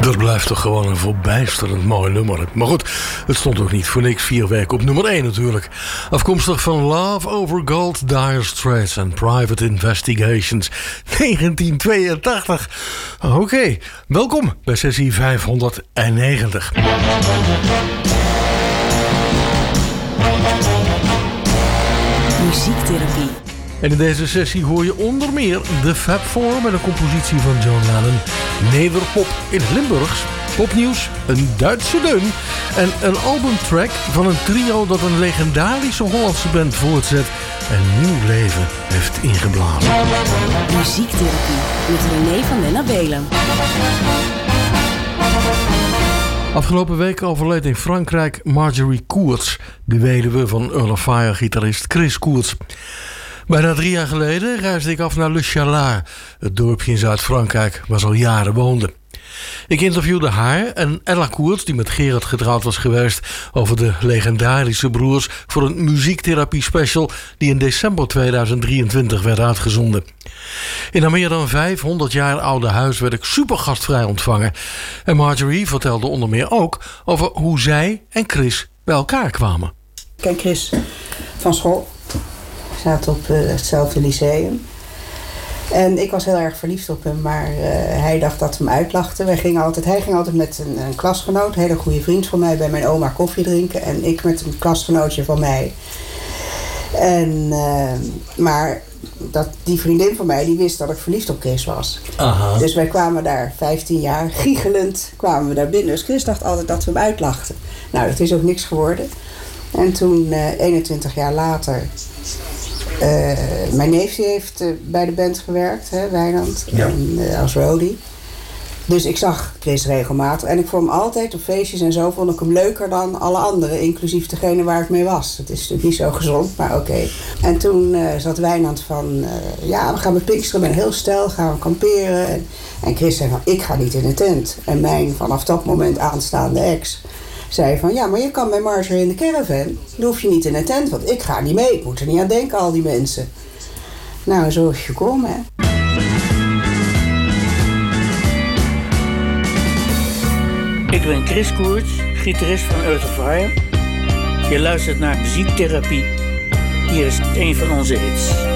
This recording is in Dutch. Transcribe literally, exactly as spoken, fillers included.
Dat blijft toch gewoon een verbijsterend mooi nummer. Maar goed, het stond ook niet voor niks vier weken op nummer één natuurlijk. Afkomstig van Love Over Gold, Dire Straits en Private Investigations, negentien tweeëntachtig. Oké, okay, welkom bij sessie vijfhonderdnegentig. Muziektherapie. En in deze sessie hoor je onder meer de Fab Four met een compositie van John Lennon, nederpop in het Limburgs, popnieuws, een Duitse deun en een albumtrack van een trio dat een legendarische Hollandse band voortzet en nieuw leven heeft ingeblazen. Muziektherapie met René van den Abelen. Afgelopen week overleed in Frankrijk Marjorie Koerts, de weduwe van Earl of Fire-gitarist Chris Koerts. Bijna drie jaar geleden reisde ik af naar Le Chalat, het dorpje in Zuid-Frankrijk waar ze al jaren woonde. Ik interviewde haar en Ella Koerts, die met Gerard getrouwd was geweest, over de legendarische broers voor een muziektherapie special die in december tweeduizend drieëntwintig werd uitgezonden. In haar meer dan vijfhonderd jaar oude huis werd ik super gastvrij ontvangen. En Marjorie vertelde onder meer ook over hoe zij en Chris bij elkaar kwamen. Ik ken Chris van school. We zaten op uh, hetzelfde lyceum. En ik was heel erg verliefd op hem, maar uh, hij dacht dat we hem uitlachten. Wij gingen altijd, hij ging altijd met een, een klasgenoot, een hele goede vriend van mij, bij mijn oma koffie drinken. En ik met een klasgenootje van mij. En, uh, maar dat, die vriendin van mij, die wist dat ik verliefd op Chris was. Aha. Dus wij kwamen daar vijftien jaar, giechelend kwamen we daar binnen. Dus Chris dacht altijd dat we hem uitlachten. Nou, dat is ook niks geworden. En toen, uh, eenentwintig jaar later... Uh, mijn neefje heeft uh, bij de band gewerkt, hè, Wijnand, ja. en, uh, als roadie. Dus ik zag Chris regelmatig. En ik vond hem altijd op feestjes en zo, vond ik hem leuker dan alle anderen. Inclusief degene waar ik mee was. Het is natuurlijk niet zo gezond, maar oké. Okay. En toen uh, zat Wijnand van, uh, ja, we gaan met Pinksteren, ben heel stel, gaan we kamperen. En, en Chris zei van, ik ga niet in de tent. En mijn vanaf dat moment aanstaande ex zei van, ja, maar je kan bij Marjorie in de caravan. Dan hoef je niet in een tent, want ik ga niet mee. Ik moet er niet aan denken, al die mensen. Nou, zo is het gekomen, hè. Ik ben Chris Koerts, gitarist van Earth of Fire. Je luistert naar Muziektherapie. Hier is een van onze hits.